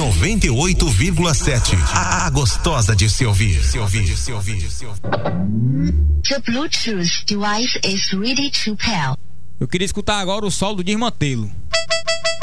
98,7. A gostosa de se ouvir. The Bluetooth device is ready to pair. Eu queria escutar agora o solo do Desmantelo.